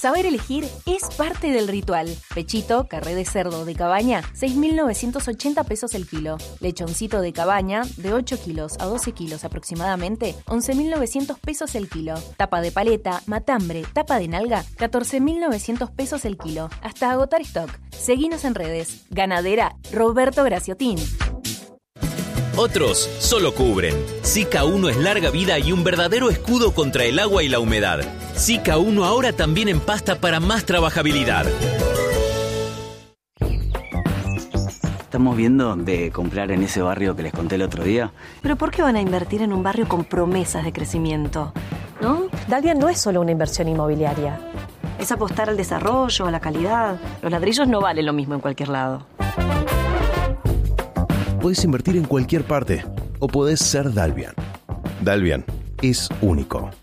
Saber elegir es parte del ritual. Pechito, carré de cerdo de cabaña, 6.980 pesos el kilo. Lechoncito de cabaña, de 8 kilos a 12 kilos aproximadamente, 11.900 pesos el kilo. Tapa de paleta, matambre, tapa de nalga, 14.900 pesos el kilo. Hasta agotar stock. Seguinos en redes. Ganadera Roberto Graciotín. Otros solo cubren. Zika 1 es larga vida y un verdadero escudo contra el agua y la humedad. Zika 1 ahora también en pasta para más trabajabilidad. Estamos viendo de comprar en ese barrio que les conté el otro día. ¿Pero por qué van a invertir en un barrio con promesas de crecimiento? ¿No? Dalvia no es solo una inversión inmobiliaria. Es apostar al desarrollo, a la calidad. Los ladrillos no valen lo mismo en cualquier lado. Puedes invertir en cualquier parte o podés ser Dalvian. Dalvian es único.